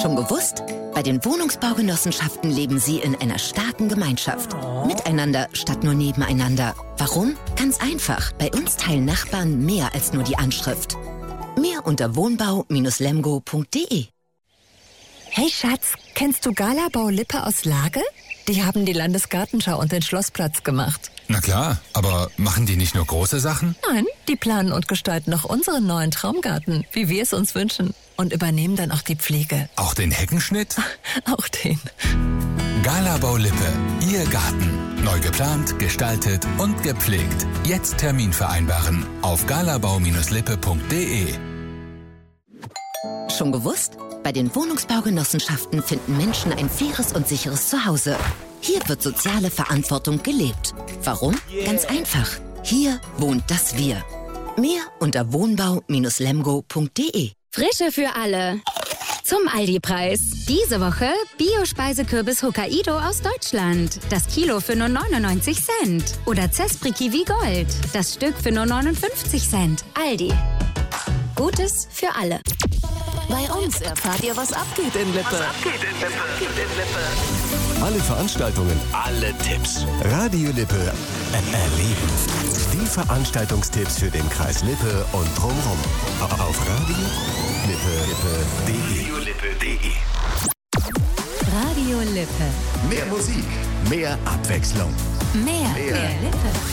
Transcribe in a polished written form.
Schon gewusst? Bei den Wohnungsbaugenossenschaften leben Sie in einer starken Gemeinschaft. Miteinander statt nur nebeneinander. Warum? Ganz einfach. Bei uns teilen Nachbarn mehr als nur die Anschrift. Mehr unter wohnbau-lemgo.de. Hey Schatz, kennst du Galabau Lippe aus Lage? Die haben die Landesgartenschau und den Schlossplatz gemacht. Na klar, aber machen die nicht nur große Sachen? Nein, die planen und gestalten noch unseren neuen Traumgarten, wie wir es uns wünschen. Und übernehmen dann auch die Pflege. Auch den Heckenschnitt? Auch den. Galabau Lippe, Ihr Garten. Neu geplant, gestaltet und gepflegt. Jetzt Termin vereinbaren auf galabau-lippe.de. Schon gewusst? Bei den Wohnungsbaugenossenschaften finden Menschen ein faires und sicheres Zuhause. Hier wird soziale Verantwortung gelebt. Warum? Ganz einfach. Hier wohnt das Wir. Mehr unter wohnbau-lemgo.de. Frische für alle. Zum Aldi-Preis. Diese Woche Bio-Speisekürbis Hokkaido aus Deutschland. Das Kilo für nur 99 Cent. Oder Zespri Kiwi Gold. Das Stück für nur 59 Cent. Aldi. Gutes für alle. Bei uns erfahrt ihr, was abgeht in Lippe. Alle Veranstaltungen, alle Tipps. Radio Lippe erleben. Die Veranstaltungstipps für den Kreis Lippe und drumherum. Auf radiolippe.de. Radio Lippe. Mehr Musik, mehr Abwechslung. Mehr Lippe.